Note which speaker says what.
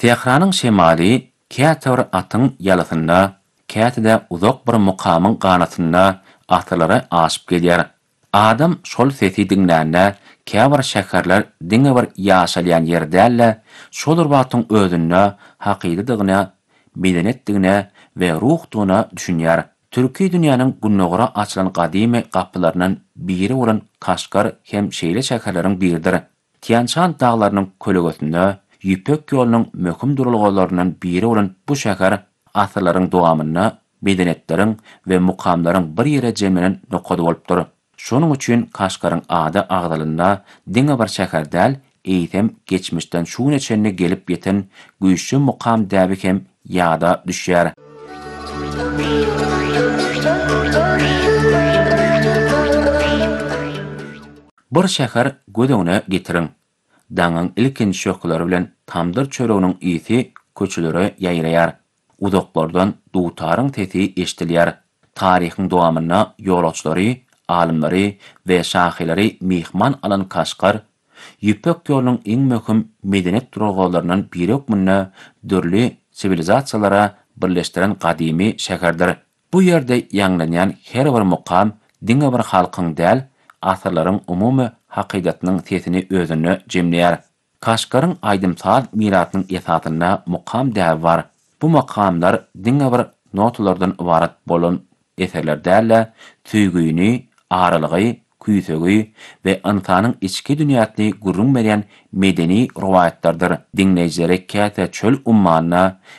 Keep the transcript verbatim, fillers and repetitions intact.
Speaker 1: Tehranyň şemali käte bir atyň ýalysynda, käte-de uzak bir mukamyň ganatynda atalara aşyp gelýär. Adam şol sesi diňlände käbir şäherler diňe bir ýaşalýan ýerdäle şol urbatyň özünde hakykydygyna, medeniyetdigine we ruhdugyna düşünýär. Türki dünýäniň günnägara açylan gadymy gapylarynyň biri bolan Kaşgar hem şeýle şäherleriň biridir. Tianşan dağlarynyň kölegesinde Ýüpek ýolunyň möhüm durulgalaryndan biri bolan bu şäher asyrlaryň dowamyna medeniýetleriň we mukamlaryň bir ýere jemlenen nokady bolupdyr. Şonuň üçin Kaşgaryň ady agdalynda diňe bir şäher däl, eýsem geçmişden şu neçenli gelip ýeten güýçlü mukam däbi hem ýada düşýär. Bir şäher gödüňine getiriň. Daňyň ilkin şökleri bilen tamdyr çöreginiň ýeti köçelere ýaýraýar. Uzaklardan dutaryň sesi eşdilýär. Taryhyň dowamyna ýolçulary, alymlary we şahylary mihman alan Kaşgar, Ýüpek ýolunyň iň möhüm medeniýet durulgalaryndan biri ökmünde dörli sivilizasiýalara birleşdiren gadymy şäherdir. Bu ýerde ýanglanýan her bir mukam diňe bir halkyň däl, asyrlaryň umumy hakykatynyň sesini özüne jemleýär. Kaşgaryň aýdymsal miratynyň esatyna mukam däbi bar. Bu makamlar diňe bir notalardan ibarat bolan eserler däl, süýgüni, aralygy, küýsegi we insanyň içki dünýäsini gurrun berýän medeni rowayatlardyr. Dinleýjilere käte çöl ummanyna